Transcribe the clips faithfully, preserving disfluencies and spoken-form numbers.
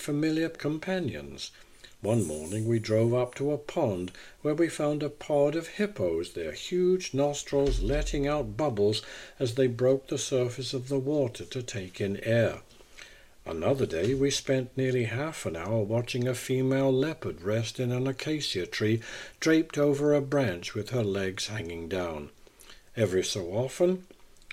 familiar companions. One morning we drove up to a pond where we found a pod of hippos, their huge nostrils letting out bubbles as they broke the surface of the water to take in air. Another day we spent nearly half an hour watching a female leopard rest in an acacia tree draped over a branch with her legs hanging down. Every so often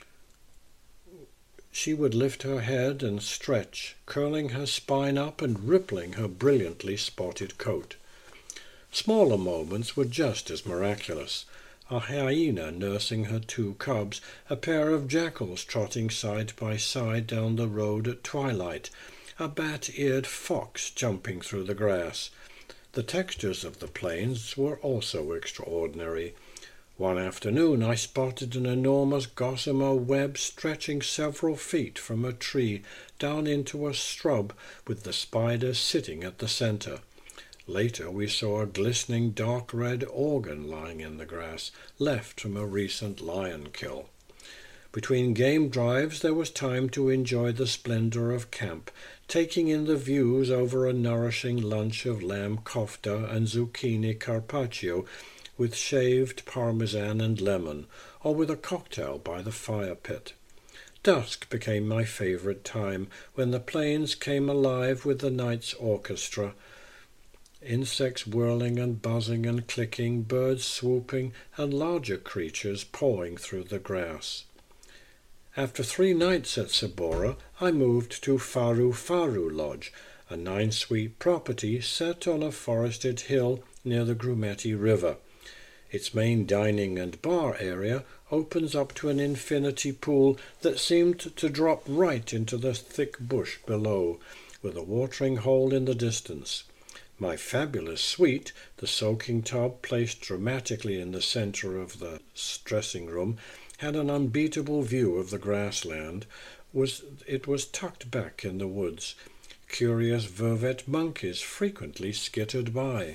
she would lift her head and stretch, curling her spine up and rippling her brilliantly spotted coat. Smaller moments were just as miraculous. A hyena nursing her two cubs, a pair of jackals trotting side by side down the road at twilight, a bat-eared fox jumping through the grass. The textures of the plains were also extraordinary. One afternoon I spotted an enormous gossamer web stretching several feet from a tree down into a shrub with the spider sitting at the center. Later we saw a glistening dark red organ lying in the grass, left from a recent lion kill. Between game drives there was time to enjoy the splendor of camp, taking in the views over a nourishing lunch of lamb kofta and zucchini carpaccio, with shaved parmesan and lemon, or with a cocktail by the fire pit. Dusk became my favorite time, when the plains came alive with the night's orchestra, insects whirling and buzzing and clicking, birds swooping, and larger creatures pawing through the grass. After three nights at Sabora, I moved to Faru Faru Lodge, a nine-suite property set on a forested hill near the Grumeti River. Its main dining and bar area opens up to an infinity pool that seemed to drop right into the thick bush below, with a watering hole in the distance. My fabulous suite, the soaking tub placed dramatically in the center of the dressing room, had an unbeatable view of the grassland. Was, it was tucked back in the woods. Curious vervet monkeys frequently skittered by.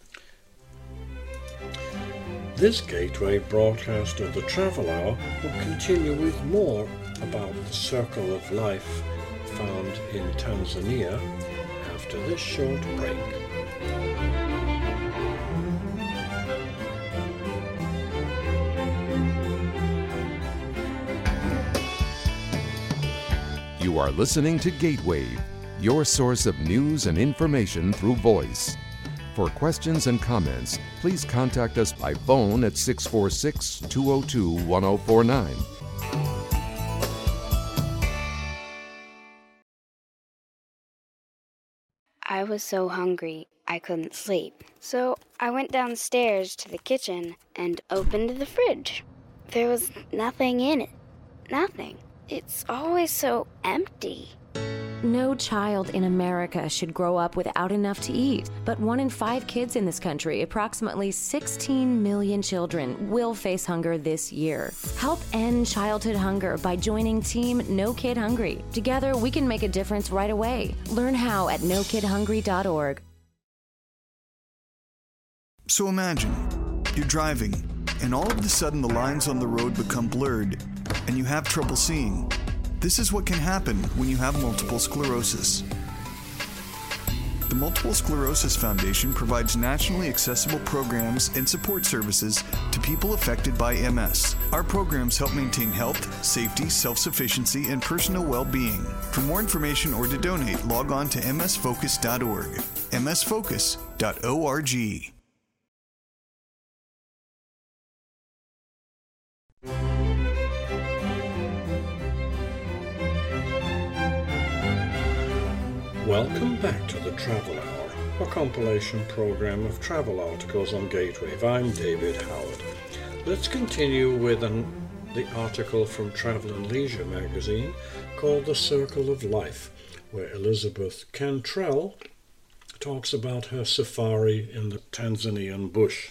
This Gateway broadcast of the Travel Hour will continue with more about the Circle of Life found in Tanzania after this short break. You are listening to Gateway, your source of news and information through voice. For questions and comments, please contact us by phone at six four six, two zero two, one zero four nine. I was so hungry I couldn't sleep, so I went downstairs to the kitchen and opened the fridge. There was nothing in it. Nothing. It's always so empty. No child in America should grow up without enough to eat. But one in five kids in this country, approximately sixteen million children, will face hunger this year. Help end childhood hunger by joining Team No Kid Hungry. Together, we can make a difference right away. Learn how at no kid hungry dot org. So imagine, you're driving, and all of a sudden the lines on the road become blurred, and you have trouble seeing. This is what can happen when you have multiple sclerosis. The Multiple Sclerosis Foundation provides nationally accessible programs and support services to people affected by M S. Our programs help maintain health, safety, self-sufficiency, and personal well-being. For more information or to donate, log on to m s focus dot org, m s focus dot org. Welcome back to the Travel Hour, a compilation program of travel articles on Gateway. I'm David Howard. Let's continue with an, the article from Travel and Leisure magazine called The Circle of Life, where Elizabeth Cantrell talks about her safari in the Tanzanian bush.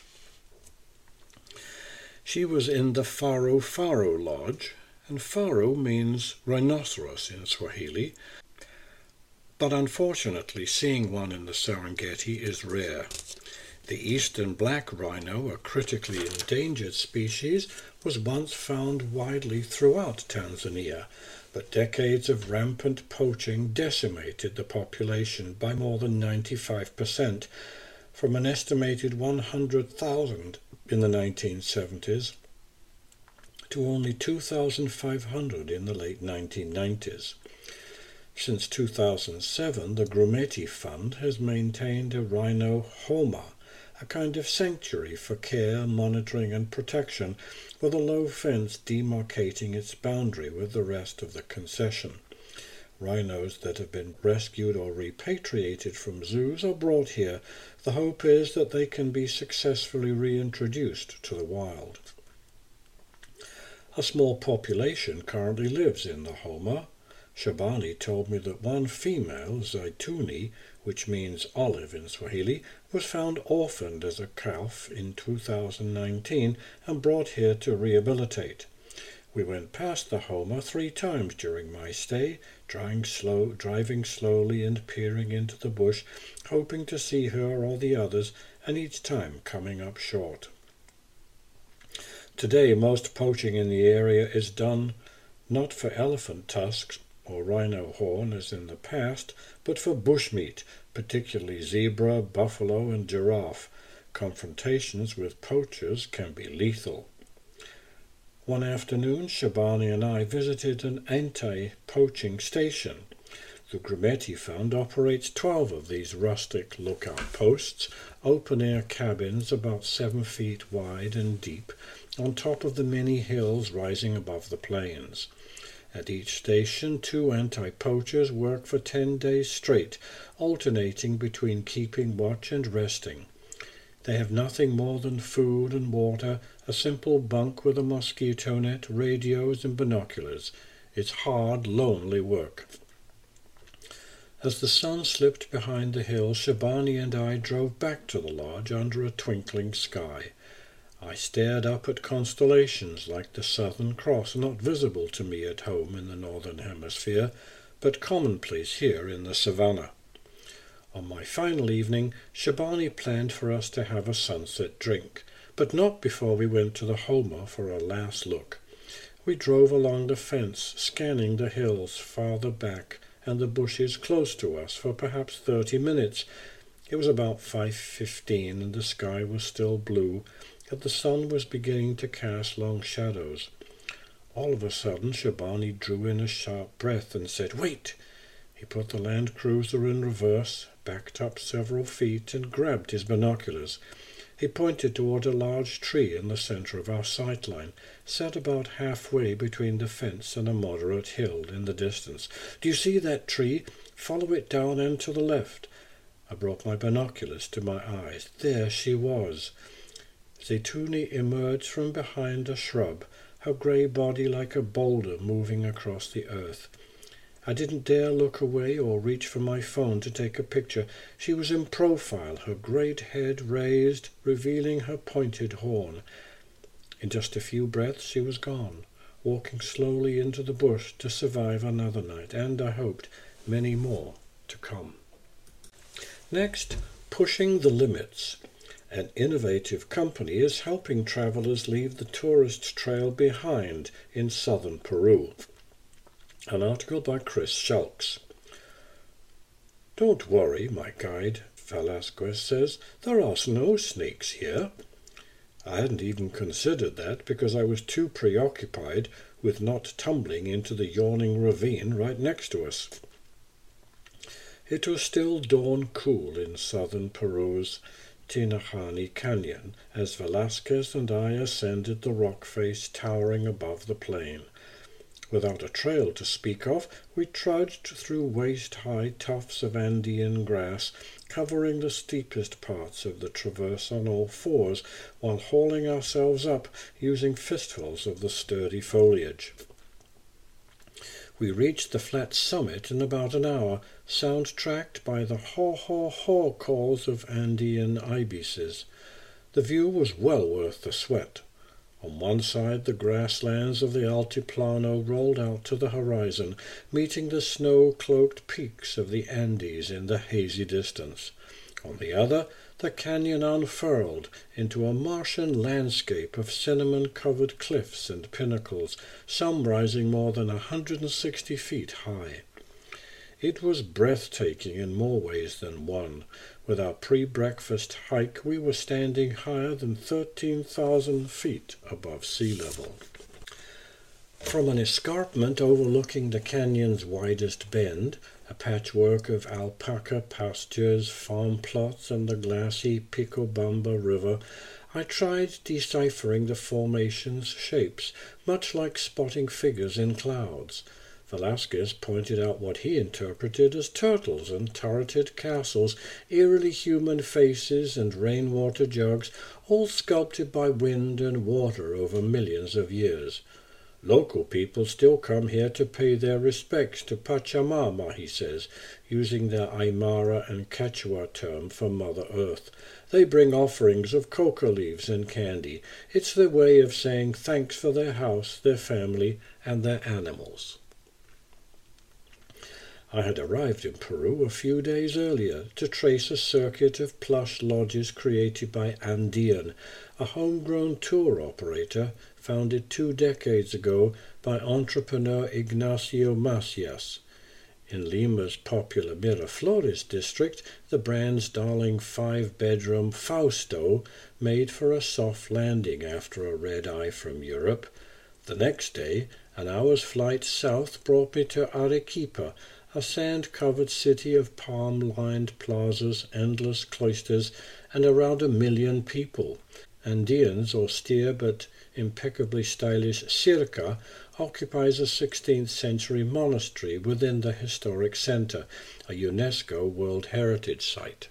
She was in the Faru Faru Lodge, and Faru means rhinoceros in Swahili, but unfortunately seeing one in the Serengeti is rare. The eastern black rhino, a critically endangered species, was once found widely throughout Tanzania, but decades of rampant poaching decimated the population by more than ninety-five percent, from an estimated one hundred thousand in the nineteen seventies to only two thousand five hundred in the late nineteen nineties. Since two thousand seven, the Grumeti Fund has maintained a rhino homa, a kind of sanctuary for care, monitoring and protection, with a low fence demarcating its boundary with the rest of the concession. Rhinos that have been rescued or repatriated from zoos are brought here. The hope is that they can be successfully reintroduced to the wild. A small population currently lives in the homa. Shabani told me that one female, Zaituni, which means olive in Swahili, was found orphaned as a calf in two thousand nineteen and brought here to rehabilitate. We went past the homa three times during my stay, driving, slow, driving slowly and peering into the bush, hoping to see her or the others, and each time coming up short. Today, most poaching in the area is done not for elephant tusks or rhino horn as in the past, but for bushmeat, particularly zebra, buffalo and giraffe. Confrontations with poachers can be lethal. One afternoon, Shabani and I visited an anti-poaching station. The Grumeti Fund operates twelve of these rustic lookout posts, open-air cabins about seven feet wide and deep, on top of the many hills rising above the plains. At each station, two anti-poachers work for ten days straight, alternating between keeping watch and resting. They have nothing more than food and water, a simple bunk with a mosquito net, radios and binoculars. It's hard, lonely work. As the sun slipped behind the hill, Shabani and I drove back to the lodge under a twinkling sky. I stared up at constellations like the Southern Cross, not visible to me at home in the Northern Hemisphere, but commonplace here in the savannah. On my final evening, Shabani planned for us to have a sunset drink, but not before we went to the homa for a last look. We drove along the fence, scanning the hills farther back and the bushes close to us for perhaps thirty minutes. It was about five fifteen and the sky was still blue, yet the sun was beginning to cast long shadows. All of a sudden, Shabani drew in a sharp breath and said, "Wait!" He put the Land Cruiser in reverse, backed up several feet, and grabbed his binoculars. He pointed toward a large tree in the center of our sight line, set about halfway between the fence and a moderate hill in the distance. "Do you see that tree? Follow it down and to the left." I brought my binoculars to my eyes. There she was. Zaituni emerged from behind a shrub, her grey body like a boulder moving across the earth. I didn't dare look away or reach for my phone to take a picture. She was in profile, her great head raised, revealing her pointed horn. In just a few breaths she was gone, walking slowly into the bush to survive another night, and, I hoped, many more to come. Next, Pushing the Limits. An innovative company is helping travelers leave the tourist trail behind in southern Peru. An article by Chris Schulks. "Don't worry, my guide," Velasquez says. "There are no snakes here." I hadn't even considered that because I was too preoccupied with not tumbling into the yawning ravine right next to us. It was still dawn cool in southern Peru's Tinajani Canyon as Velasquez and I ascended the rock face towering above the plain. Without a trail to speak of, we trudged through waist-high tufts of Andean grass, covering the steepest parts of the traverse on all fours, while hauling ourselves up using fistfuls of the sturdy foliage. We reached the flat summit in about an hour, soundtracked by the haw-haw-haw calls of Andean ibises. The view was well worth the sweat. On one side, the grasslands of the Altiplano rolled out to the horizon, meeting the snow-cloaked peaks of the Andes in the hazy distance. On the other, the canyon unfurled into a Martian landscape of cinnamon-covered cliffs and pinnacles, some rising more than a hundred and sixty feet high. It was breathtaking in more ways than one. With our pre-breakfast hike, we were standing higher than thirteen thousand feet above sea level. From an escarpment overlooking the canyon's widest bend, a patchwork of alpaca pastures, farm plots, and the glassy Picobamba River, I tried deciphering the formation's shapes, much like spotting figures in clouds. Velasquez pointed out what he interpreted as turtles and turreted castles, eerily human faces and rainwater jugs, all sculpted by wind and water over millions of years. Local people still come here to pay their respects to Pachamama, he says, using the Aymara and Quechua term for Mother Earth. They bring offerings of coca leaves and candy. It's their way of saying thanks for their house, their family, and their animals. I had arrived in Peru a few days earlier to trace a circuit of plush lodges created by Andean, a homegrown tour operator founded two decades ago by entrepreneur Ignacio Macias. In Lima's popular Miraflores district, the brand's darling five-bedroom Fausto made for a soft landing after a red-eye from Europe. The next day, an hour's flight south brought me to Arequipa, a sand-covered city of palm-lined plazas, endless cloisters, and around a million people. Andean's austere but impeccably stylish Circa occupies a sixteenth century monastery within the historic center, a UNESCO World Heritage Site.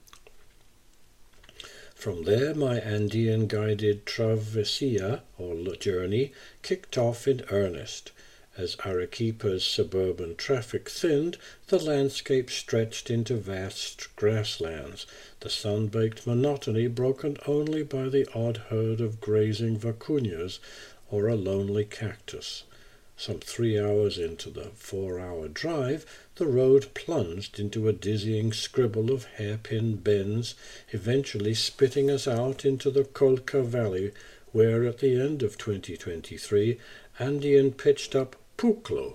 From there, my Andean guided travesía, or journey, kicked off in earnest. As Arequipa's suburban traffic thinned, the landscape stretched into vast grasslands, the sun-baked monotony broken only by the odd herd of grazing vicuñas or a lonely cactus. Some three hours into the four-hour drive, the road plunged into a dizzying scribble of hairpin bends, eventually spitting us out into the Colca Valley, where at the end of twenty twenty-three, Andean pitched up Puclo.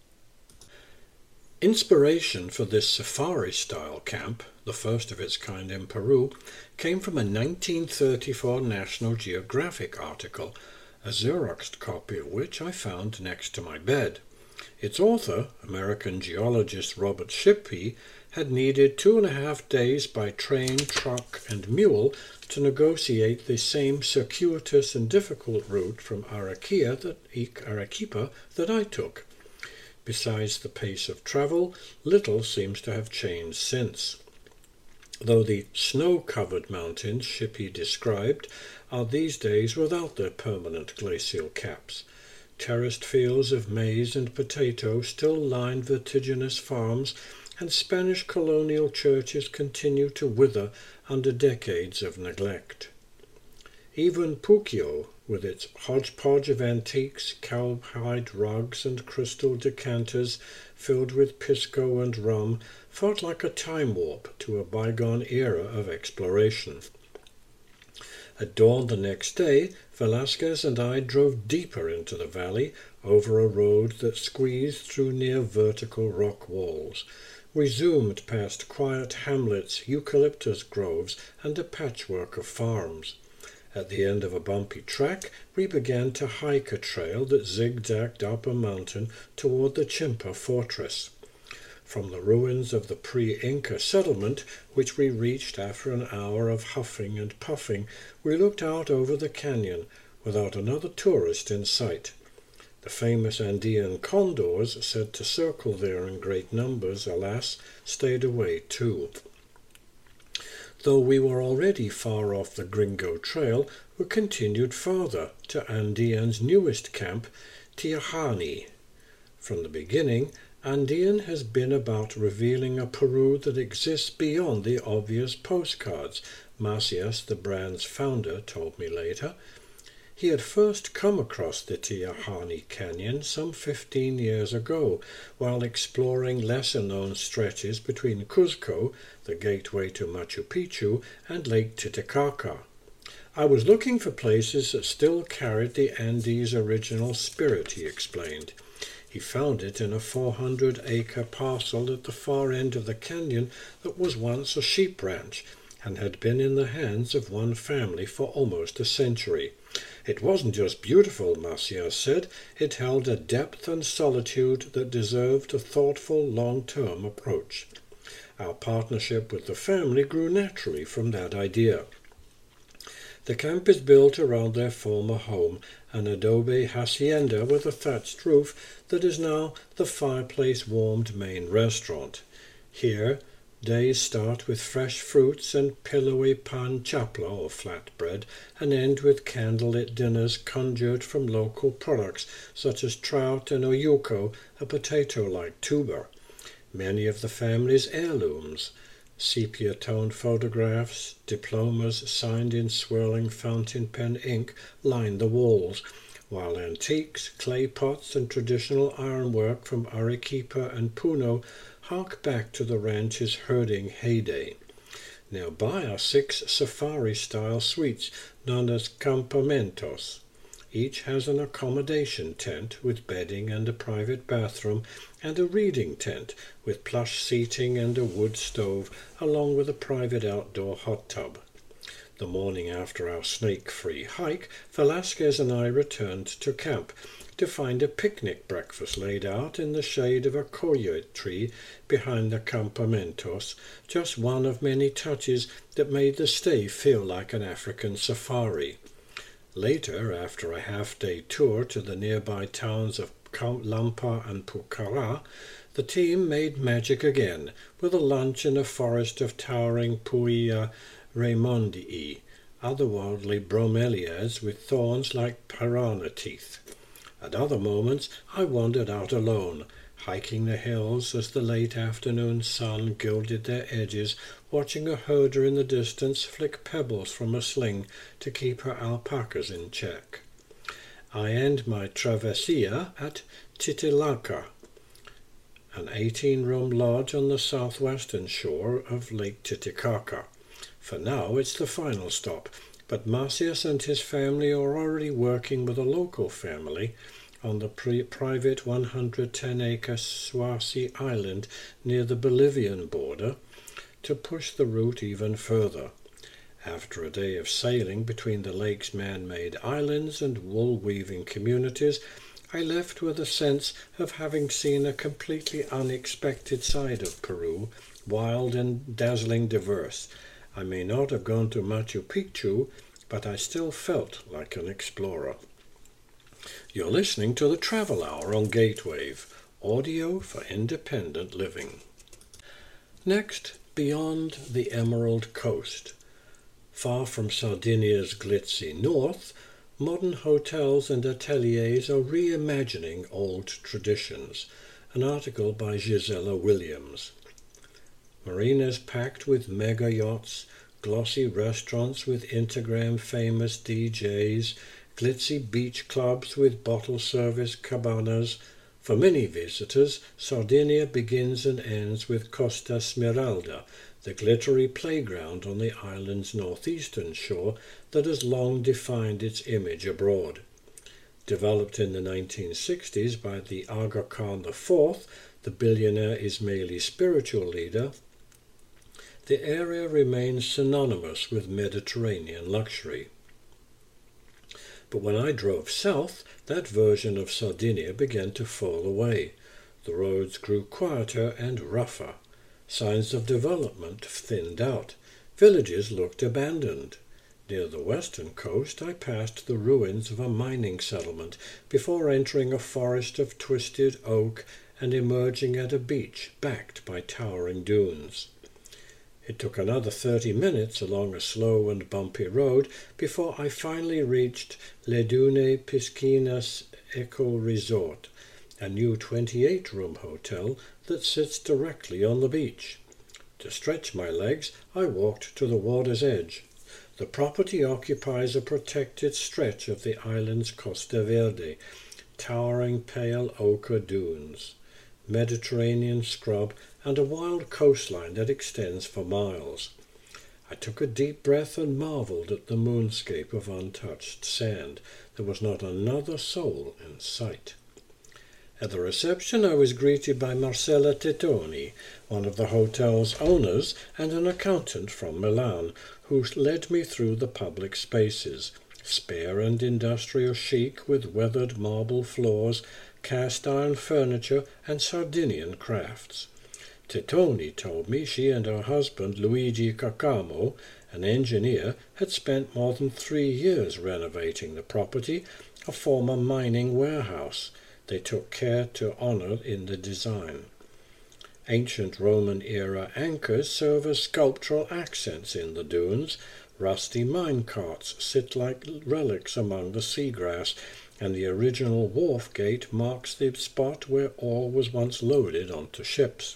Inspiration for this safari-style camp, the first of its kind in Peru, came from a nineteen thirty-four National Geographic article, a Xeroxed copy of which I found next to my bed. Its author, American geologist Robert Shippey, had needed two and a half days by train, truck, and mule to negotiate the same circuitous and difficult route from Arequipa that, Arequipa that I took. Besides the pace of travel, little seems to have changed since. Though the snow-covered mountains Shippey described are these days without their permanent glacial caps. Terraced fields of maize and potato still line vertiginous farms, and Spanish colonial churches continue to wither under decades of neglect. Even Puclo, with its hodgepodge of antiques, cowhide rugs, and crystal decanters filled with pisco and rum, felt like a time warp to a bygone era of exploration. At dawn the next day, Velasquez and I drove deeper into the valley, over a road that squeezed through near vertical rock walls. We zoomed past quiet hamlets, eucalyptus groves, and a patchwork of farms. At the end of a bumpy track, we began to hike a trail that zigzagged up a mountain toward the Chimpa fortress. From the ruins of the pre-Inca settlement, which we reached after an hour of huffing and puffing, we looked out over the canyon without another tourist in sight. The famous Andean condors, said to circle there in great numbers, alas, stayed away too. Though we were already far off the Gringo Trail, we continued farther to Andean's newest camp, Tiahani. From the beginning, Andean has been about revealing a Peru that exists beyond the obvious postcards, Macias, the brand's founder, told me later. He had first come across the Tiahani Canyon some fifteen years ago while exploring lesser-known stretches between Cuzco, the gateway to Machu Picchu, and Lake Titicaca. I was looking for places that still carried the Andes' original spirit, he explained. He found it in a four hundred acre parcel at the far end of the canyon that was once a sheep ranch and had been in the hands of one family for almost a century. It wasn't just beautiful, Marcia said, it held a depth and solitude that deserved a thoughtful, long-term approach. Our partnership with the family grew naturally from that idea. The camp is built around their former home, an adobe hacienda with a thatched roof that is now the fireplace-warmed main restaurant. Here, days start with fresh fruits and pillowy pan chapla or flatbread and end with candlelit dinners conjured from local products such as trout and oyuko, a potato-like tuber. Many of the family's heirlooms, sepia-toned photographs, diplomas signed in swirling fountain pen ink line the walls, while antiques, clay pots, and traditional ironwork from Arequipa and Puno hark back to the ranch's herding heyday. Nearby are six safari-style suites known as campamentos. Each has an accommodation tent with bedding and a private bathroom, and a reading tent with plush seating and a wood stove, along with a private outdoor hot tub. The morning after our snake-free hike, Velasquez and I returned to camp to find a picnic breakfast laid out in the shade of a coyote tree behind the campamentos, just one of many touches that made the stay feel like an African safari. Later, after a half-day tour to the nearby towns of Lampa and Pucará, the team made magic again with a lunch in a forest of towering Puia Raymondii, otherworldly bromeliads with thorns like piranha teeth. At other moments I wandered out alone, hiking the hills as the late afternoon sun gilded their edges, watching a herder in the distance flick pebbles from a sling to keep her alpacas in check. I end my travessia at Titicaca, an eighteen-room lodge on the southwestern shore of Lake Titicaca. For now it's the final stop, but Marcius and his family are already working with a local family on the pre- private one hundred ten acre Suasi Island near the Bolivian border to push the route even further. After a day of sailing between the lake's man-made islands and wool-weaving communities, I left with a sense of having seen a completely unexpected side of Peru, wild and dazzling diverse. I may not have gone to Machu Picchu, but I still felt like an explorer. You're listening to the Travel Hour on Gatewave, audio for independent living. Next, beyond the Emerald Coast. Far from Sardinia's glitzy north, modern hotels and ateliers are reimagining old traditions. An article by Gisela Williams. Marinas packed with mega yachts, glossy restaurants with Instagram-famous D Js, glitzy beach clubs with bottle service cabanas. For many visitors, Sardinia begins and ends with Costa Smeralda, the glittery playground on the island's northeastern shore that has long defined its image abroad. Developed in the nineteen sixties by the Aga Khan the Fourth, the billionaire Ismaili spiritual leader, the area remains synonymous with Mediterranean luxury. But when I drove south, that version of Sardinia began to fall away. The roads grew quieter and rougher. Signs of development thinned out. Villages looked abandoned. Near the western coast, I passed the ruins of a mining settlement before entering a forest of twisted oak and emerging at a beach backed by towering dunes. It took another thirty minutes along a slow and bumpy road before I finally reached Le Dune Piscinas Eco Resort, a new twenty-eight room hotel that sits directly on the beach. To stretch my legs, I walked to the water's edge. The The property occupies a protected stretch of the island's Costa Verde, towering pale ochre dunes, Mediterranean scrub, and a wild coastline that extends for miles. I took a deep breath and marvelled at the moonscape of untouched sand. There was not another soul in sight. At the reception I was greeted by Marcella Tettoni, one of the hotel's owners and an accountant from Milan, who led me through the public spaces, spare and industrial chic with weathered marble floors, cast-iron furniture and Sardinian crafts. Tettoni told me she and her husband Luigi Caccamo, an engineer, had spent more than three years renovating the property, a former mining warehouse. They took care to honour in the design. Ancient Roman-era anchors serve as sculptural accents in the dunes. Rusty mine carts sit like relics among the seagrass, and the original wharf gate marks the spot where ore was once loaded onto ships.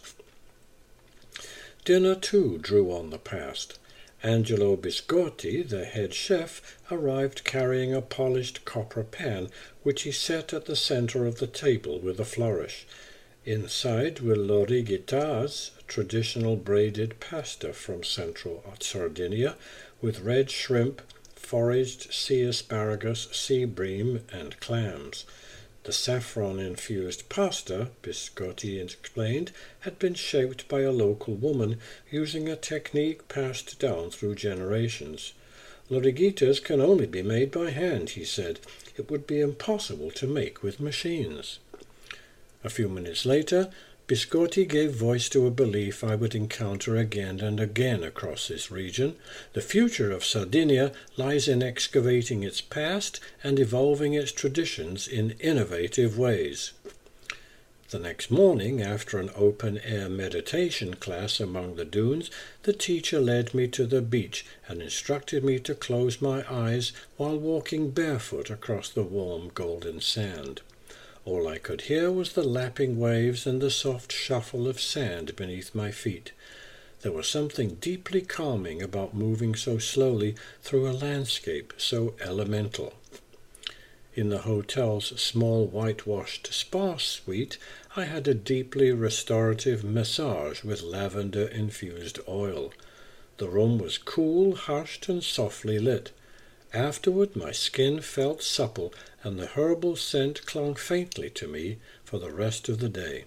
Dinner, too, drew on the past. Angelo Biscotti, the head chef, arrived carrying a polished copper pan, which he set at the centre of the table with a flourish. Inside were lorigitas, traditional braided pasta from central Sardinia, with red shrimp, foraged sea asparagus, sea bream, and clams. The saffron-infused pasta, Biscotti explained, had been shaped by a local woman using a technique passed down through generations. Lorigitas can only be made by hand, he said. It would be impossible to make with machines. A few minutes later, Biscotti gave voice to a belief I would encounter again and again across this region. The future of Sardinia lies in excavating its past and evolving its traditions in innovative ways. The next morning, after an open-air meditation class among the dunes, the teacher led me to the beach and instructed me to close my eyes while walking barefoot across the warm golden sand. All I could hear was the lapping waves and the soft shuffle of sand beneath my feet. There was something deeply calming about moving so slowly through a landscape so elemental. In the hotel's small whitewashed spa suite, I had a deeply restorative massage with lavender-infused oil. The room was cool, hushed, and softly lit. Afterward my skin felt supple, and the herbal scent clung faintly to me for the rest of the day.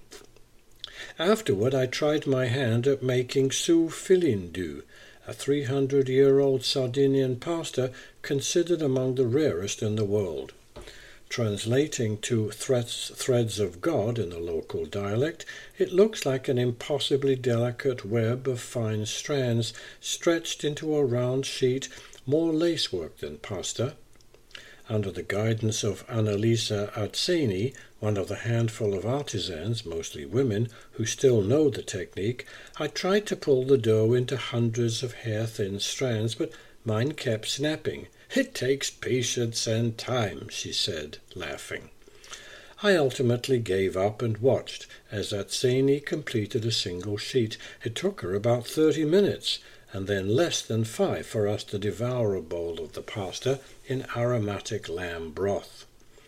Afterward I tried my hand at making su filindu, a three hundred year old Sardinian pasta considered among the rarest in the world. Translating to threads, threads of God in the local dialect, it looks like an impossibly delicate web of fine strands stretched into a round sheet, more lacework than pasta. Under the guidance of Annalisa Azzeni, one of the handful of artisans, mostly women, who still know the technique, I tried to pull the dough into hundreds of hair-thin strands, but mine kept snapping. "It takes patience and time," she said, laughing. I ultimately gave up and watched as Azzeni completed a single sheet. It took her about thirty minutes, and then less than five for us to devour a bowl of the pasta in aromatic lamb broth.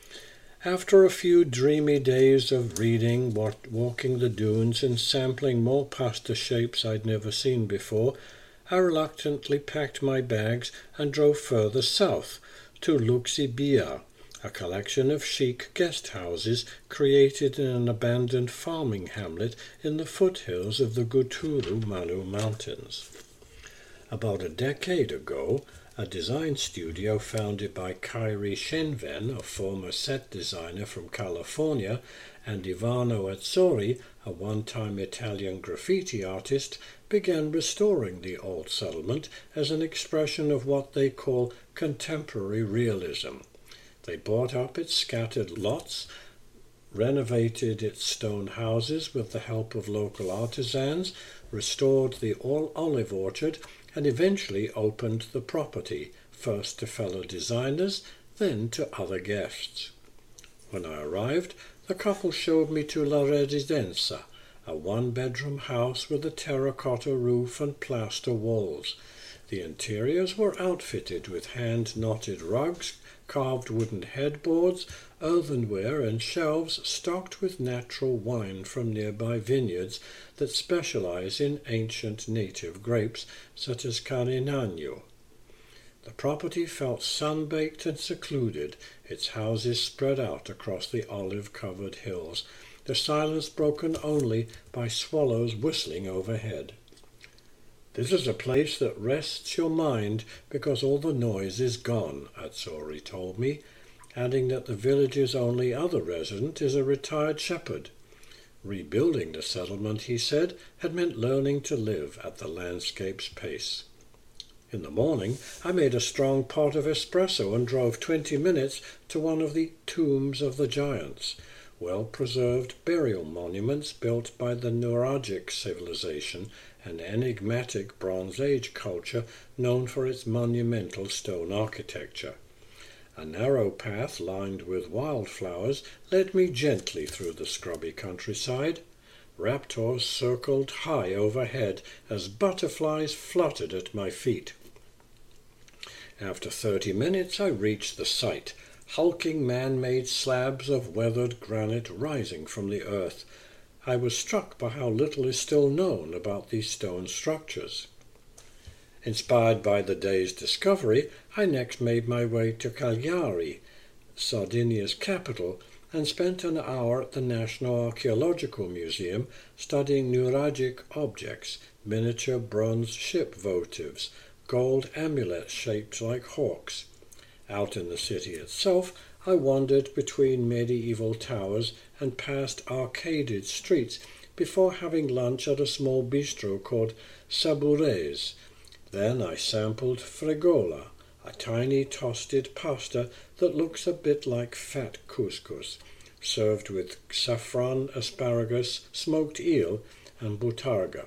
After a few dreamy days of reading, walking the dunes, and sampling more pasta shapes I'd never seen before, I reluctantly packed my bags and drove further south to Luxibia, a collection of chic guest houses created in an abandoned farming hamlet in the foothills of the Guturu Manu Mountains. About a decade ago, a design studio founded by Kairi Shenven, a former set designer from California, and Ivano Azzori, a one-time Italian graffiti artist, began restoring the old settlement as an expression of what they call contemporary realism. They bought up its scattered lots, renovated its stone houses with the help of local artisans, restored the olive orchard, and eventually opened the property, first to fellow designers, then to other guests. When I arrived, the couple showed me to La Residenza, a one-bedroom house with a terracotta roof and plaster walls. The interiors were outfitted with hand-knotted rugs, carved wooden headboards, earthenware and shelves stocked with natural wine from nearby vineyards that specialize in ancient native grapes such as Carignano. The property felt sun-baked and secluded, its houses spread out across the olive-covered hills, their silence broken only by swallows whistling overhead. "This is a place that rests your mind because all the noise is gone," Azzori told me, adding that the village's only other resident is a retired shepherd. Rebuilding the settlement, he said, had meant learning to live at the landscape's pace. In the morning, I made a strong pot of espresso and drove twenty minutes to one of the Tombs of the Giants, well-preserved burial monuments built by the Nuragic civilization, an enigmatic Bronze Age culture known for its monumental stone architecture. A narrow path lined with wildflowers led me gently through the scrubby countryside. Raptors circled high overhead as butterflies fluttered at my feet. After thirty minutes I reached the site, hulking man-made slabs of weathered granite rising from the earth. I was struck by how little is still known about these stone structures. Inspired by the day's discovery, I next made my way to Cagliari, Sardinia's capital, and spent an hour at the National Archaeological Museum studying Nuragic objects, miniature bronze ship votives, gold amulets shaped like hawks. Out in the city itself, I wandered between medieval towers and past arcaded streets before having lunch at a small bistro called Saburese. Then I sampled fregola, a tiny toasted pasta that looks a bit like fat couscous, served with saffron, asparagus, smoked eel, and butarga.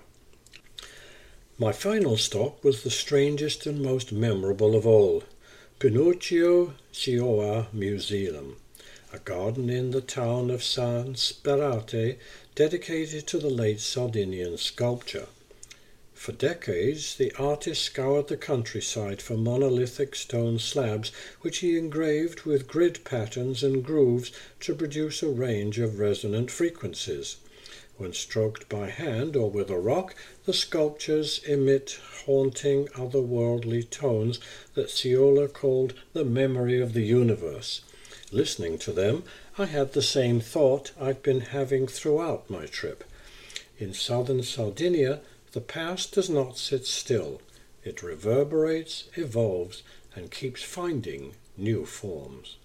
My final stop was the strangest and most memorable of all, Pinocchio Cioa Museum, a garden in the town of San Sperate dedicated to the late Sardinian sculptor. For decades, the artist scoured the countryside for monolithic stone slabs which he engraved with grid patterns and grooves to produce a range of resonant frequencies. When stroked by hand or with a rock, the sculptures emit haunting, otherworldly tones that Ciola called the memory of the universe. Listening to them, I had the same thought I've been having throughout my trip. In southern Sardinia, the past does not sit still. It reverberates, evolves, and keeps finding new forms.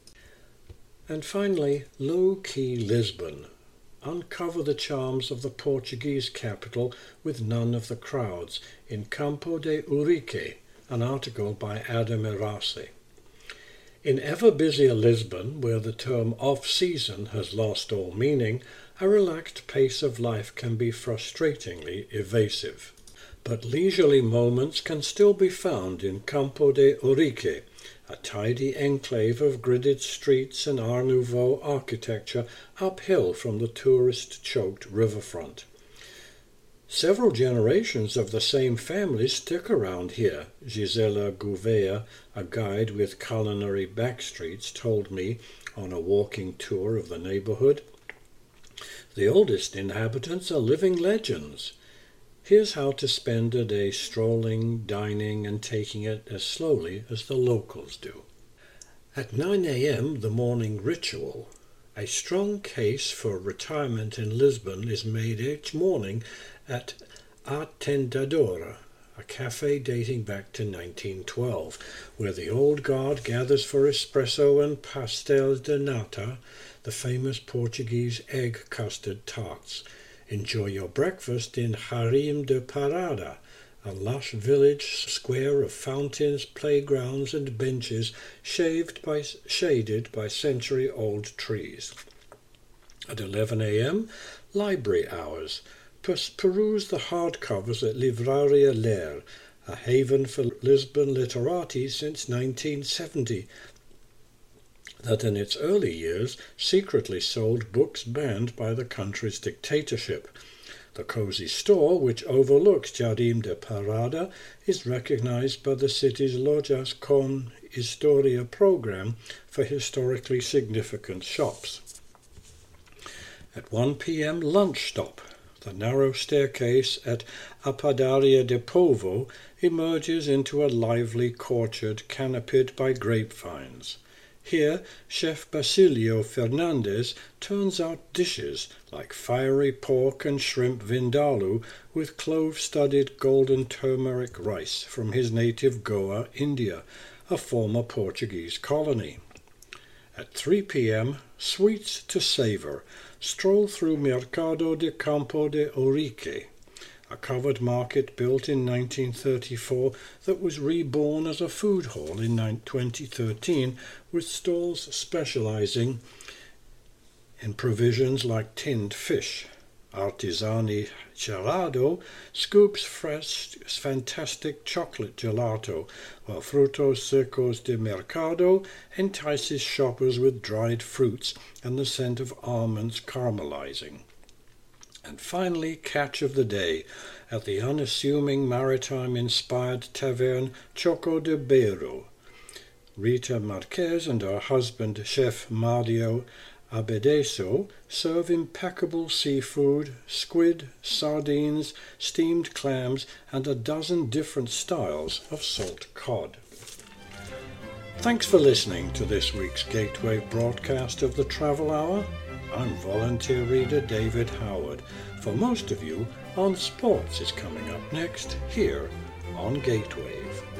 And finally, low-key Lisbon. Uncover the charms of the Portuguese capital with none of the crowds in Campo de Urique, an article by Adam Erase. In ever-busier Lisbon, where the term off-season has lost all meaning, a relaxed pace of life can be frustratingly evasive. But leisurely moments can still be found in Campo de Urique, a tidy enclave of gridded streets and Art Nouveau architecture uphill from the tourist-choked riverfront. Several generations of the same family stick around here, Gisela Gouveia, a guide with culinary backstreets, told me on a walking tour of the neighborhood. The oldest inhabitants are living legends. Here's how to spend a day strolling, dining, and taking it as slowly as the locals do. At nine a.m., the morning ritual. A strong case for retirement in Lisbon is made each morning at A Tentadora, a cafe dating back to nineteen twelve, where the old guard gathers for espresso and pastel de nata, the famous Portuguese egg custard tarts. Enjoy your breakfast in Harim de Parada, a lush village square of fountains, playgrounds, and benches shaved by, shaded by century-old trees. At eleven a.m., library hours. Peruse the hardcovers at Livraria Ler, a haven for Lisbon literati since nineteen seventy, that in its early years secretly sold books banned by the country's dictatorship. The cozy store, which overlooks Jardim de Parada, is recognized by the city's Lojas con Historia program for historically significant shops. At one p.m. lunch stop. The narrow staircase at A Padaria de Povo emerges into a lively orchard canopied by grapevines. Here, Chef Basilio Fernandez turns out dishes like fiery pork and shrimp vindaloo with clove-studded golden turmeric rice from his native Goa, India, a former Portuguese colony. At three p.m., sweets to savor. Stroll through Mercado de Campo de Orique, a covered market built in nineteen thirty-four that was reborn as a food hall in twenty thirteen, with stalls specializing in provisions like tinned fish. Artisani Gelado scoops fresh, fantastic chocolate gelato, while Frutos Secos de Mercado entices shoppers with dried fruits and the scent of almonds caramelizing. And finally, catch of the day at the unassuming maritime-inspired tavern Choco de Beiro. Rita Marquez and her husband, Chef Mario Abedeso, serve impeccable seafood, squid, sardines, steamed clams, and a dozen different styles of salt cod. Thanks for listening to this week's Gateway broadcast of the Travel Hour. I'm volunteer reader David Howard. For most of you, On Sports is coming up next, here on Gateway.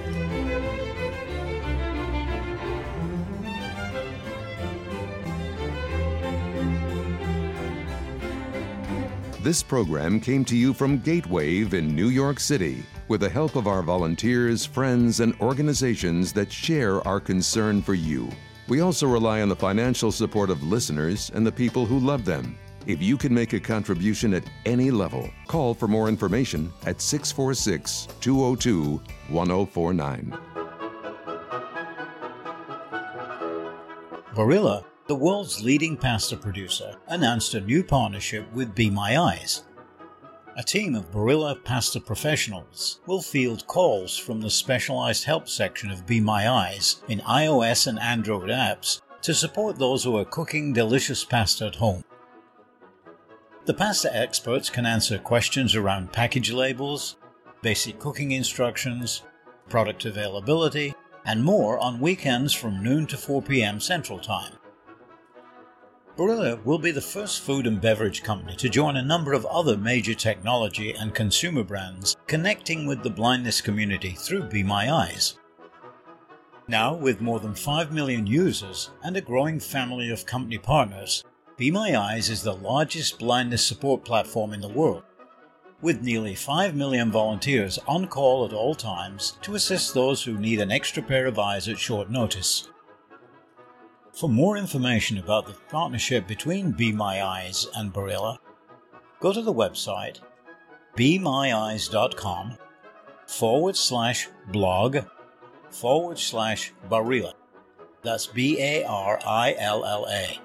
This program came to you from Gatewave in New York City with the help of our volunteers, friends, and organizations that share our concern for you. We also rely on the financial support of listeners and the people who love them. If you can make a contribution at any level, call for more information at six four six, two oh two, one oh four nine. Barilla, the world's leading pasta producer, announced a new partnership with Be My Eyes. A team of Barilla pasta professionals will field calls from the specialized help section of Be My Eyes in iOS and Android apps to support those who are cooking delicious pasta at home. The pasta experts can answer questions around package labels, basic cooking instructions, product availability, and more on weekends from noon to four p.m. Central Time. Barilla will be the first food and beverage company to join a number of other major technology and consumer brands connecting with the blindness community through Be My Eyes. Now, with more than five million users and a growing family of company partners, Be My Eyes is the largest blindness support platform in the world, with nearly five million volunteers on call at all times to assist those who need an extra pair of eyes at short notice. For more information about the partnership between Be My Eyes and Barilla, go to the website bemyeyes.com forward slash blog forward slash Barilla. That's B A R I L L A.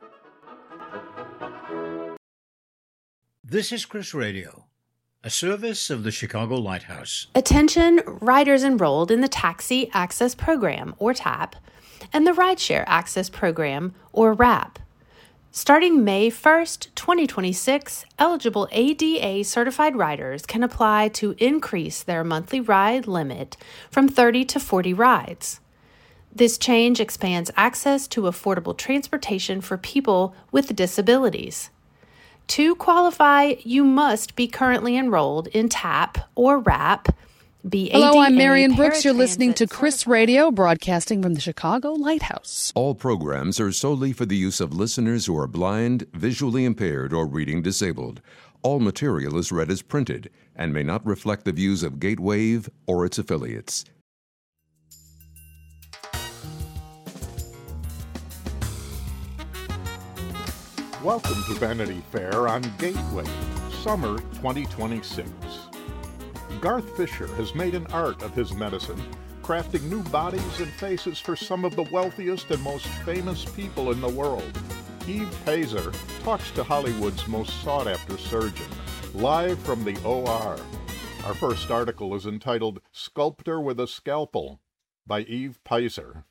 This is Chris Radio, a service of the Chicago Lighthouse. Attention riders enrolled in the Taxi Access Program, or TAP, and the Rideshare Access Program, or RAP. Starting May first, twenty twenty-six, eligible A D A-certified riders can apply to increase their monthly ride limit from thirty to forty rides. This change expands access to affordable transportation for people with disabilities. To qualify, you must be currently enrolled in TAP or RAP. B A D A, Hello, I'm Marion Brooks. You're listening to Chris Radio, broadcasting from the Chicago Lighthouse. All programs are solely for the use of listeners who are blind, visually impaired, or reading disabled. All material is read as printed and may not reflect the views of Gatewave or its affiliates. Welcome to Vanity Fair on Gateway, Summer twenty twenty-six. Garth Fisher has made an art of his medicine, crafting new bodies and faces for some of the wealthiest and most famous people in the world. Eve Pazer talks to Hollywood's most sought-after surgeon. live from the O R. Our first article is entitled Sculptor with a Scalpel by Eve Pizer.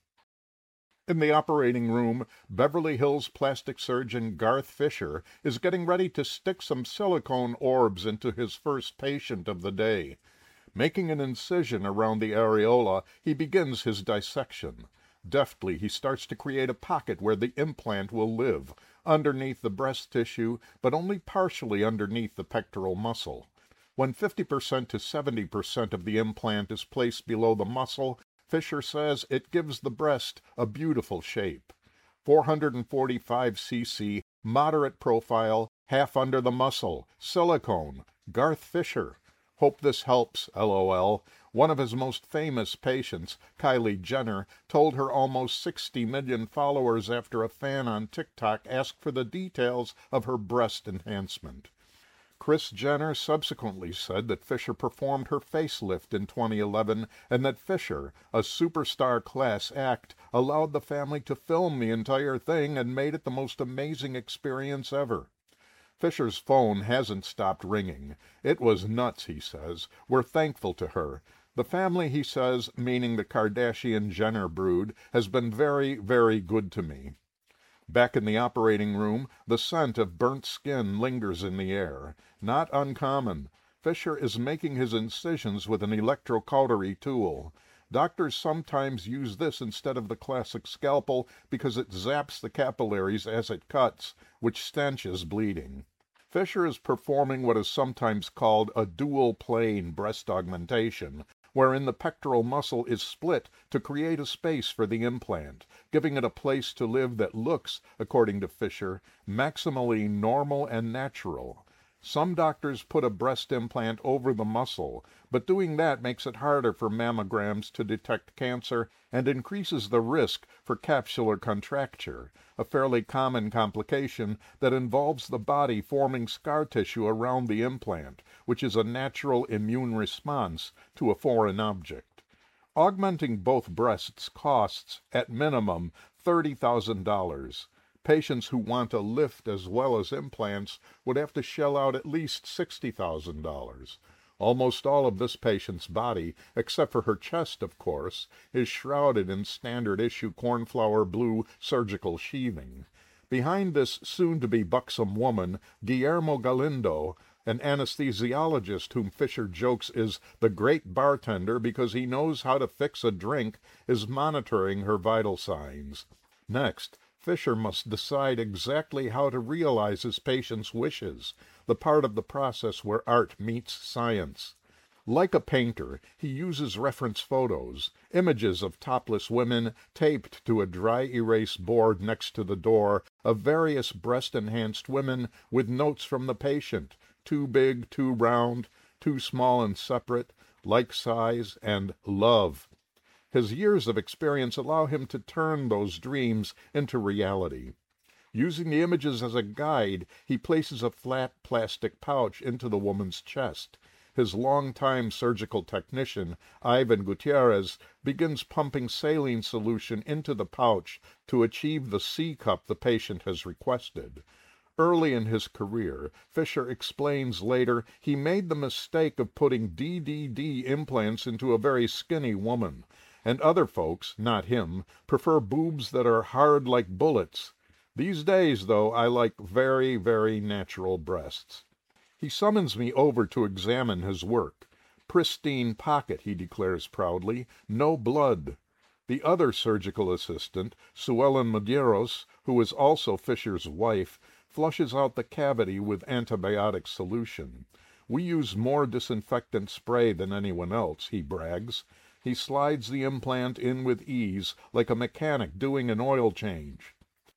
In the operating room, Beverly Hills plastic surgeon Garth Fisher is getting ready to stick some silicone orbs into his first patient of the day. Making an incision around the areola, he begins his dissection. Deftly, he starts to create a pocket where the implant will live, underneath the breast tissue, but only partially underneath the pectoral muscle. When fifty percent to seventy percent of the implant is placed below the muscle, Fisher says it gives the breast a beautiful shape. four hundred forty-five centimeters, moderate profile, half under the muscle, silicone, Garth Fisher. Hope this helps, LOL. One of his most famous patients, Kylie Jenner, told her almost sixty million followers after a fan on TikTok asked for the details of her breast enhancement. Kris Jenner subsequently said that Fisher performed her facelift in twenty eleven and that Fisher, a superstar-class act, allowed the family to film the entire thing and made it the most amazing experience ever. Fisher's phone hasn't stopped ringing. It was nuts, he says. We're thankful to her. The family, he says, meaning the Kardashian-Jenner brood, has been very, very good to me. Back in the operating room, the scent of burnt skin lingers in the air. Not uncommon. Fisher is making his incisions with an electrocautery tool. Doctors sometimes use this instead of the classic scalpel because it zaps the capillaries as it cuts, which stanches bleeding. Fisher is performing what is sometimes called a dual-plane breast augmentation, wherein the pectoral muscle is split to create a space for the implant, giving it a place to live that looks, according to Fisher, maximally normal and natural. Some doctors put a breast implant over the muscle, but doing that makes it harder for mammograms to detect cancer and increases the risk for capsular contracture, a fairly common complication that involves the body forming scar tissue around the implant, which is a natural immune response to a foreign object. Augmenting both breasts costs, at minimum, thirty thousand dollars. Patients who want a lift as well as implants would have to shell out at least sixty thousand dollars. Almost all of this patient's body, except for her chest, of course, is shrouded in standard-issue cornflower blue surgical sheathing. Behind this soon-to-be buxom woman, Guillermo Galindo, an anesthesiologist whom Fisher jokes is the great bartender because he knows how to fix a drink, is monitoring her vital signs. Next, Fisher must decide exactly how to realize his patient's wishes, the part of the process where art meets science. Like a painter, he uses reference photos, images of topless women taped to a dry erase board next to the door, of various breast-enhanced women with notes from the patient, too big, too round, too small and separate, like size, and love. His years of experience allow him to turn those dreams into reality. Using the images as a guide, he places a flat plastic pouch into the woman's chest. His longtime surgical technician, Ivan Gutierrez, begins pumping saline solution into the pouch to achieve the C-cup the patient has requested. Early in his career, Fisher explains later, he made the mistake of putting D D D implants into a very skinny woman. And other folks, not him, prefer boobs that are hard like bullets. These days, though, I like very, very natural breasts. He summons me over to examine his work. Pristine pocket, he declares proudly, no blood. The other surgical assistant, Suellen Medeiros, who is also Fisher's wife, flushes out the cavity with antibiotic solution. We use more disinfectant spray than anyone else, he brags. He slides the implant in with ease, like a mechanic doing an oil change.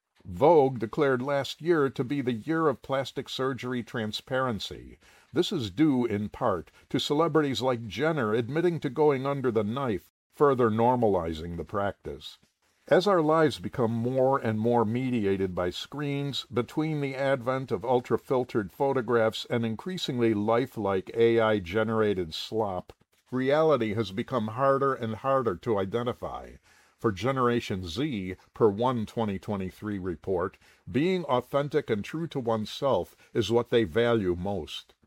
Vogue declared last year to be the year of plastic surgery transparency. This is due, in part, to celebrities like Jenner admitting to going under the knife, further normalizing the practice. As our lives become more and more mediated by screens, between the advent of ultra-filtered photographs and increasingly lifelike A I-generated slop, reality has become harder and harder to identify. For Generation Z, per one twenty twenty-three report, being authentic and true to oneself is what they value most.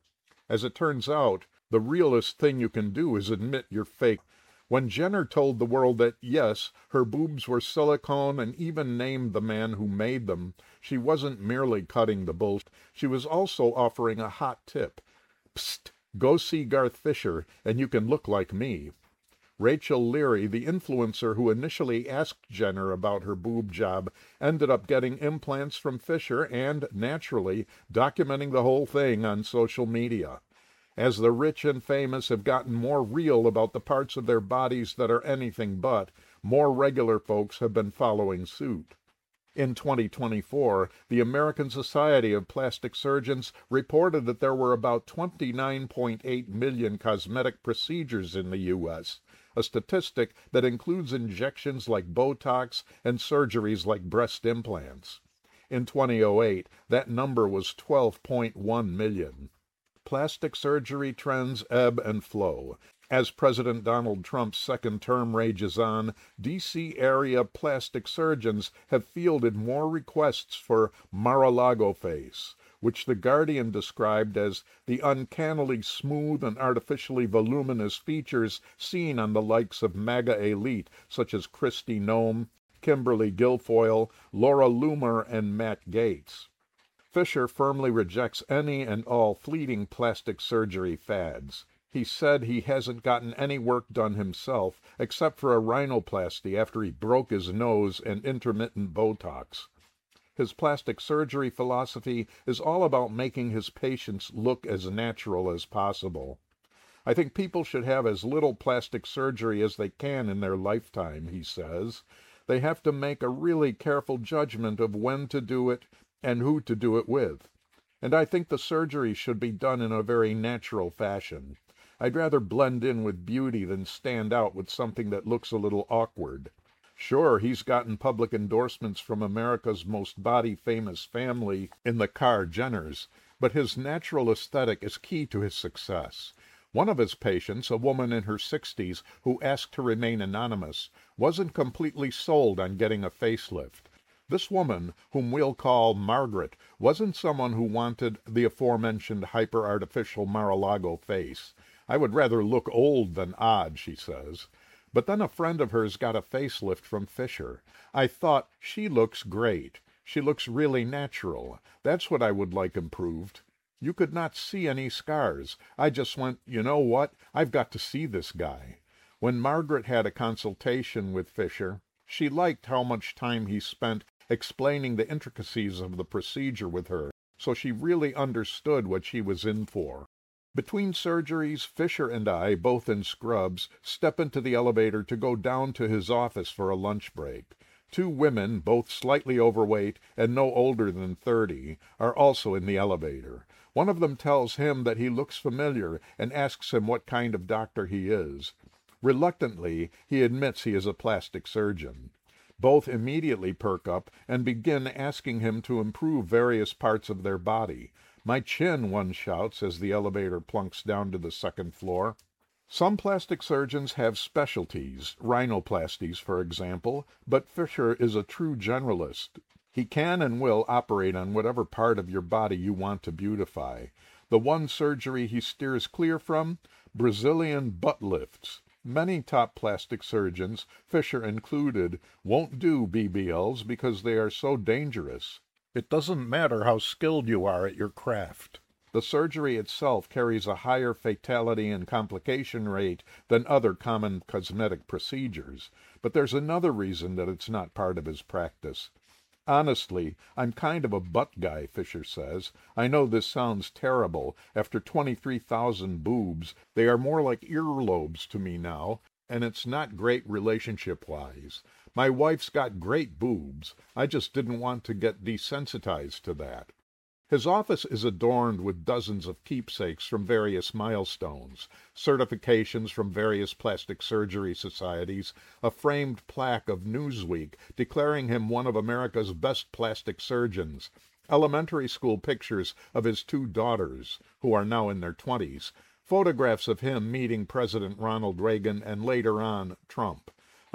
As it turns out, the realest thing you can do is admit you're fake. When Jenner told the world that, yes, her boobs were silicone and even named the man who made them, she wasn't merely cutting the bullshit. She was also offering a hot tip. Psst, go see Garth Fisher, and you can look like me. Rachel Leary, the influencer who initially asked Jenner about her boob job, ended up getting implants from Fisher and, naturally, documenting the whole thing on social media. As the rich and famous have gotten more real about the parts of their bodies that are anything but, more regular folks have been following suit. In twenty twenty-four, the American Society of Plastic Surgeons reported that there were about twenty-nine point eight million cosmetic procedures in the U S, a statistic that includes injections like Botox and surgeries like breast implants. In twenty oh eight, that number was twelve point one million. Plastic surgery trends ebb and flow. As President Donald Trump's second term rages on, D C area plastic surgeons have fielded more requests for Mar-a-Lago face, which The Guardian described as the uncannily smooth and artificially voluminous features seen on the likes of MAGA elite such as Kristi Noem, Kimberly Guilfoyle, Laura Loomer, and Matt Gaetz. Fisher firmly rejects any and all fleeting plastic surgery fads. He said he hasn't gotten any work done himself except for a rhinoplasty after he broke his nose and intermittent Botox. His plastic surgery philosophy is all about making his patients look as natural as possible. I think people should have as little plastic surgery as they can in their lifetime, he says. They have to make a really careful judgment of when to do it and who to do it with. And I think the surgery should be done in a very natural fashion. I'd rather blend in with beauty than stand out with something that looks a little awkward. Sure, he's gotten public endorsements from America's most body-famous family in the Carr-Jenners, but his natural aesthetic is key to his success. One of his patients, a woman in her sixties who asked to remain anonymous, wasn't completely sold on getting a facelift. This woman, whom we'll call Margaret, wasn't someone who wanted the aforementioned hyper-artificial Mar-a-Lago face. I would rather look old than odd, she says. But then a friend of hers got a facelift from Fisher. I thought, she looks great. She looks really natural. That's what I would like improved. You could not see any scars. I just went, you know what? I've got to see this guy. When Margaret had a consultation with Fisher, she liked how much time he spent explaining the intricacies of the procedure with her, so she really understood what she was in for. Between surgeries, Fisher and I, both in scrubs, step into the elevator to go down to his office for a lunch break. Two women, both slightly overweight and no older than thirty, are also in the elevator. One of them tells him that he looks familiar and asks him what kind of doctor he is. Reluctantly, he admits he is a plastic surgeon. Both immediately perk up and begin asking him to improve various parts of their body. My chin, one shouts as the elevator plunks down to the second floor. Some plastic surgeons have specialties, rhinoplasties, for example, but Fisher is a true generalist. He can and will operate on whatever part of your body you want to beautify. The one surgery he steers clear from? Brazilian butt lifts. Many top plastic surgeons, Fisher included, won't do B B Ls because they are so dangerous. It doesn't matter how skilled you are at your craft. The surgery itself carries a higher fatality and complication rate than other common cosmetic procedures, but there's another reason that it's not part of his practice. Honestly, I'm kind of a butt guy, Fisher says. I know this sounds terrible. After twenty-three thousand boobs, they are more like earlobes to me now, and it's not great relationship-wise. My wife's got great boobs. I just didn't want to get desensitized to that. His office is adorned with dozens of keepsakes from various milestones, certifications from various plastic surgery societies, a framed plaque of Newsweek declaring him one of America's best plastic surgeons, elementary school pictures of his two daughters, who are now in their twenties, photographs of him meeting President Ronald Reagan and later on Trump,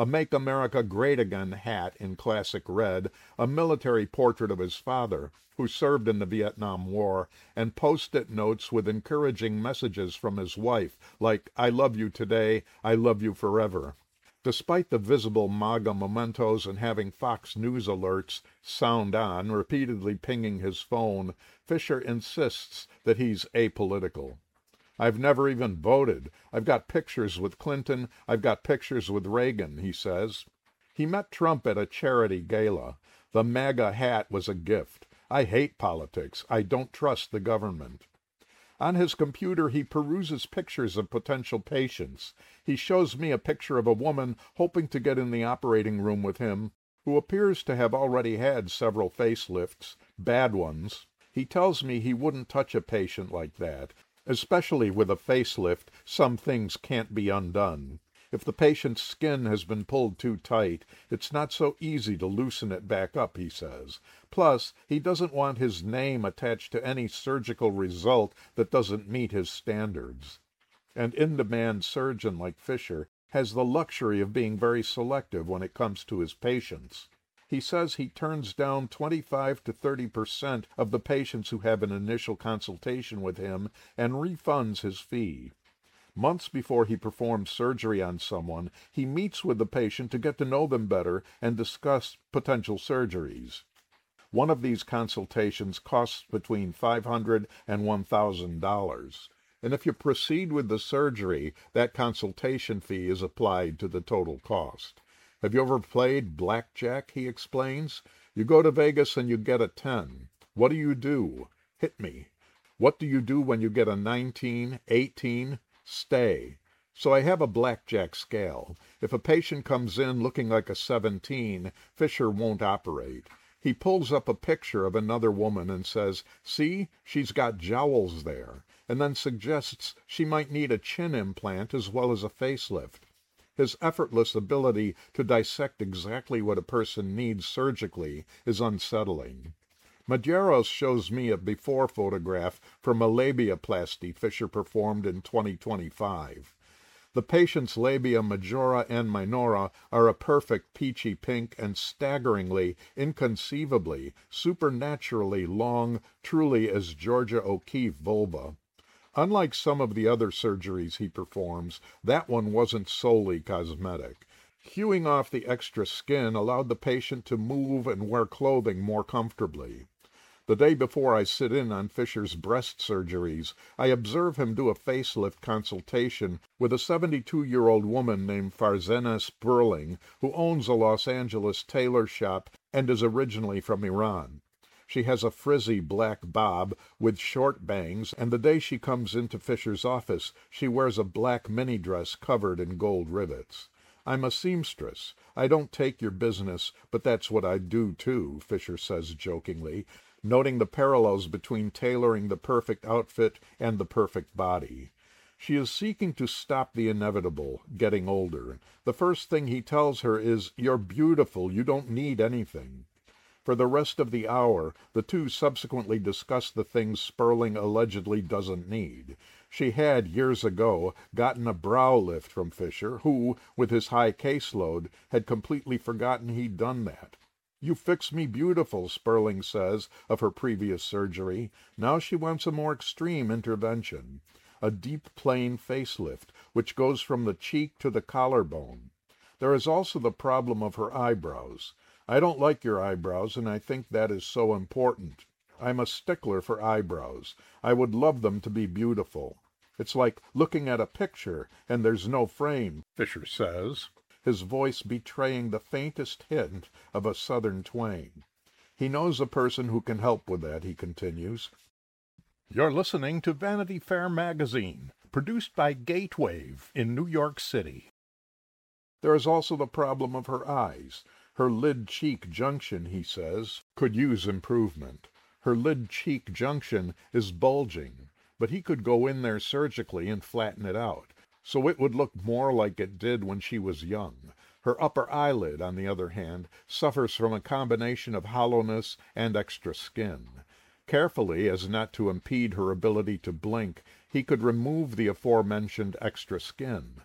a Make America Great Again hat in classic red, a military portrait of his father, who served in the Vietnam War, and post-it notes with encouraging messages from his wife, like, "I love you today, I love you forever." Despite the visible MAGA mementos and having Fox News alerts sound on, repeatedly pinging his phone, Fisher insists that he's apolitical. "I've never even voted. I've got pictures with Clinton. I've got pictures with Reagan," he says. He met Trump at a charity gala. The MAGA hat was a gift. "I hate politics. I don't trust the government." On his computer, he peruses pictures of potential patients. He shows me a picture of a woman hoping to get in the operating room with him, who appears to have already had several facelifts, bad ones. He tells me he wouldn't touch a patient like that. Especially with a facelift, some things can't be undone. If the patient's skin has been pulled too tight, it's not so easy to loosen it back up, he says. Plus, he doesn't want his name attached to any surgical result that doesn't meet his standards. An in-demand surgeon like Fisher has the luxury of being very selective when it comes to his patients. He says he turns down twenty-five to thirty percent of the patients who have an initial consultation with him and refunds his fee. Months before he performs surgery on someone, he meets with the patient to get to know them better and discuss potential surgeries. One of these consultations costs between five hundred dollars and one thousand dollars. And if you proceed with the surgery, that consultation fee is applied to the total cost. "Have you ever played blackjack?" he explains. "You go to Vegas and you get a ten. What do you do? Hit me. What do you do when you get a nineteen, eighteen? Stay. So I have a blackjack scale. If a patient comes in looking like a seventeen, Fisher won't operate. He pulls up a picture of another woman and says, 'See, she's got jowls there,' and then suggests she might need a chin implant as well as a facelift. His effortless ability to dissect exactly what a person needs surgically is unsettling. Maderos shows me a before photograph from a labiaplasty Fisher performed in twenty twenty-five. The patient's labia majora and minora are a perfect peachy pink and staggeringly, inconceivably, supernaturally long, truly as Georgia O'Keeffe vulva. Unlike some of the other surgeries he performs, that one wasn't solely cosmetic. Hewing off the extra skin allowed the patient to move and wear clothing more comfortably. The day before I sit in on Fisher's breast surgeries, I observe him do a facelift consultation with a seventy-two-year-old woman named Farzana Sperling, who owns a Los Angeles tailor shop and is originally from Iran. She has a frizzy black bob with short bangs, and the day she comes into Fisher's office, she wears a black mini dress covered in gold rivets. "I'm a seamstress. I don't take your business, but that's what I do too," Fisher says jokingly, noting the parallels between tailoring the perfect outfit and the perfect body. She is seeking to stop the inevitable, getting older. The first thing he tells her is, "You're beautiful. You don't need anything." For the rest of the hour, the two subsequently discuss the things Sperling allegedly doesn't need. She had, years ago, gotten a brow lift from Fisher, who, with his high caseload, had completely forgotten he'd done that. "You fix me beautiful," Sperling says of her previous surgery. Now she wants a more extreme intervention, a deep plane facelift, which goes from the cheek to the collarbone. There is also the problem of her eyebrows. "I don't like your eyebrows, and I think that is so important. I'm a stickler for eyebrows. I would love them to be beautiful. It's like looking at a picture, and there's no frame," Fisher says, his voice betraying the faintest hint of a southern twang. He knows a person who can help with that, he continues. You're listening to Vanity Fair magazine, produced by Gatewave in New York City. There is also the problem of her eyes. Her lid-cheek junction, he says, could use improvement. Her lid-cheek junction is bulging, but he could go in there surgically and flatten it out, so it would look more like it did when she was young. Her upper eyelid, on the other hand, suffers from a combination of hollowness and extra skin. Carefully, as not to impede her ability to blink, he could remove the aforementioned extra skin.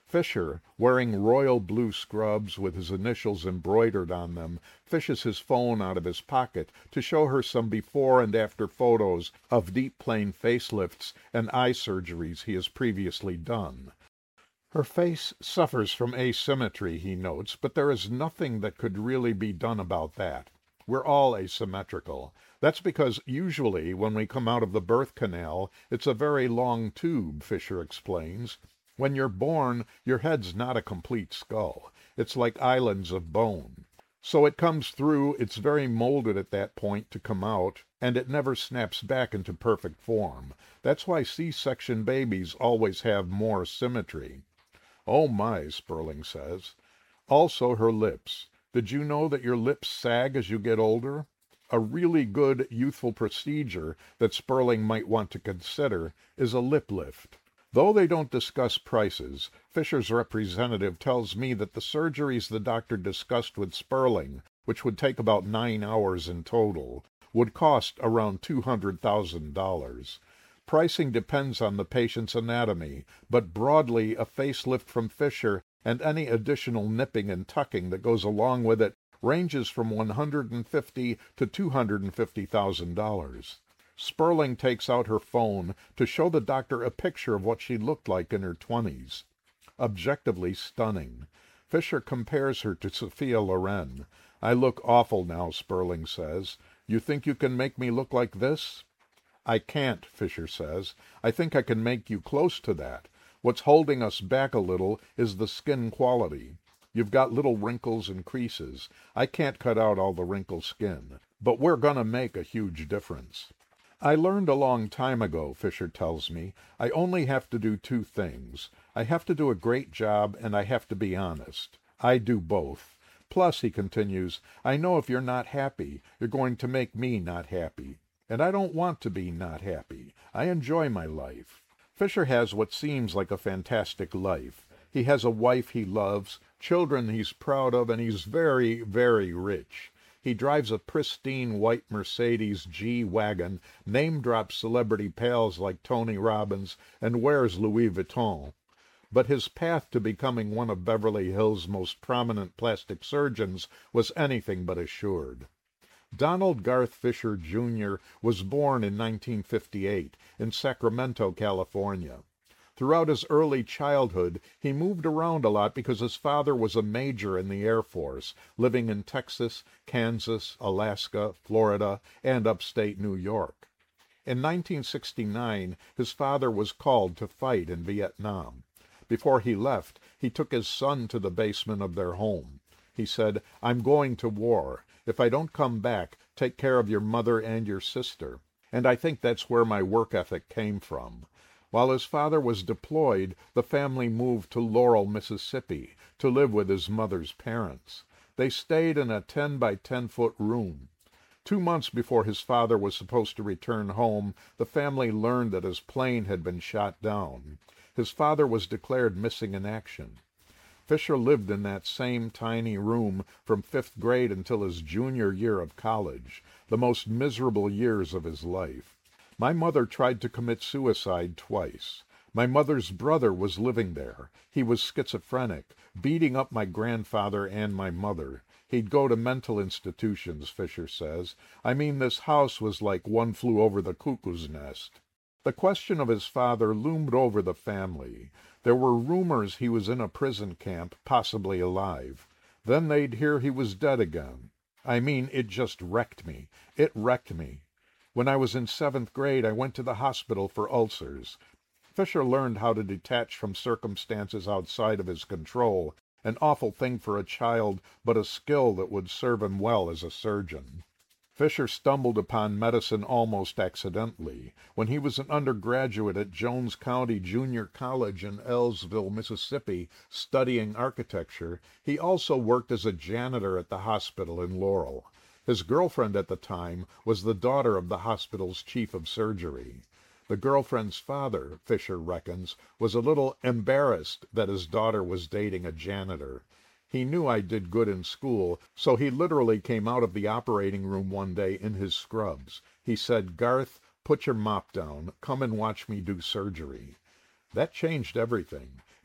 Fisher, wearing royal blue scrubs with his initials embroidered on them, fishes his phone out of his pocket to show her some before and after photos of deep plane facelifts and eye surgeries he has previously done. Her face suffers from asymmetry, he notes, but there is nothing that could really be done about that. We're all asymmetrical. That's because usually when we come out of the birth canal, it's a very long tube, Fisher explains. When you're born, your head's not a complete skull. It's like islands of bone. So it comes through, it's very molded at that point to come out, and it never snaps back into perfect form. That's why C-section babies always have more symmetry. Oh my, Sperling says. Also her lips. Did you know that your lips sag as you get older? A really good youthful procedure that Sperling might want to consider is a lip lift. Though they don't discuss prices, Fisher's representative tells me that the surgeries the doctor discussed with Sperling, which would take about nine hours in total, would cost around two hundred thousand dollars. Pricing depends on the patient's anatomy, but broadly a facelift from Fisher and any additional nipping and tucking that goes along with it ranges from one hundred fifty thousand dollars to two hundred fifty thousand dollars. Sperling takes out her phone to show the doctor a picture of what she looked like in her twenties. Objectively stunning. Fisher compares her to Sophia Loren. I look awful now, Sperling says. You think you can make me look like this? I can't, Fisher says. I think I can make you close to that. What's holding us back a little is the skin quality. You've got little wrinkles and creases. I can't cut out all the wrinkled skin, but we're gonna make a huge difference. I learned a long time ago, Fisher tells me, I only have to do two things. I have to do a great job, and I have to be honest. I do both. Plus, he continues, I know if you're not happy, you're going to make me not happy. And I don't want to be not happy. I enjoy my life. Fisher has what seems like a fantastic life. He has a wife he loves, children he's proud of, and he's very, very rich. He drives a pristine white Mercedes G-Wagon, name-drops celebrity pals like Tony Robbins, and wears Louis Vuitton. But his path to becoming one of Beverly Hills' most prominent plastic surgeons was anything but assured. Donald Garth Fisher, Junior was born in nineteen fifty-eight in Sacramento, California. Throughout his early childhood, he moved around a lot because his father was a major in the Air Force, living in Texas, Kansas, Alaska, Florida, and upstate New York. In nineteen sixty-nine, his father was called to fight in Vietnam. Before he left, he took his son to the basement of their home. He said, I'm going to war. If I don't come back, take care of your mother and your sister. And I think that's where my work ethic came from. While his father was deployed, the family moved to Laurel, Mississippi, to live with his mother's parents. They stayed in a ten by ten foot room. Two months before his father was supposed to return home, the family learned that his plane had been shot down. His father was declared missing in action. Fisher lived in that same tiny room from fifth grade until his junior year of college, the most miserable years of his life. My mother tried to commit suicide twice. My mother's brother was living there. He was schizophrenic, beating up my grandfather and my mother. He'd go to mental institutions, Fisher says. I mean, this house was like One Flew Over the Cuckoo's Nest. The question of his father loomed over the family. There were rumors he was in a prison camp, possibly alive. Then they'd hear he was dead again. I mean, it just wrecked me. It wrecked me. When I was in seventh grade, I went to the hospital for ulcers. Fisher learned how to detach from circumstances outside of his control, an awful thing for a child, but a skill that would serve him well as a surgeon. Fisher stumbled upon medicine almost accidentally. When he was an undergraduate at Jones County Junior College in Ellsville, Mississippi, studying architecture, he also worked as a janitor at the hospital in Laurel. His girlfriend at the time was the daughter of the hospital's chief of surgery. The girlfriend's father, Fisher reckons, was a little embarrassed that his daughter was dating a janitor. He knew I did good in school, so he literally came out of the operating room one day in his scrubs. He said, Garth, put your mop down. Come and watch me do surgery. That changed everything.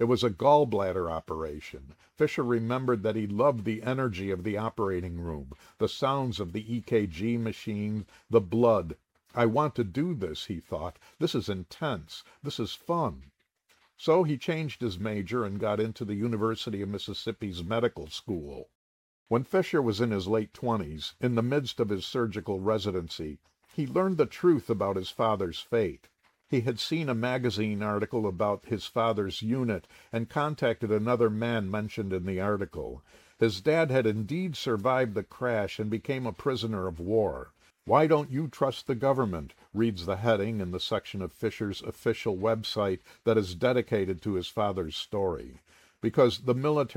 It was a gallbladder operation. Fisher remembered that he loved the energy of the operating room, the sounds of the E K G machine, the blood. I want to do this, he thought. This is intense. This is fun. So he changed his major and got into the University of Mississippi's medical school. When Fisher was in his late twenties, in the midst of his surgical residency, he learned the truth about his father's fate. He had seen a magazine article about his father's unit and contacted another man mentioned in the article. His dad had indeed survived the crash and became a prisoner of war. "Why don't you trust the government?" reads the heading in the section of Fisher's official website that is dedicated to his father's story. Because the military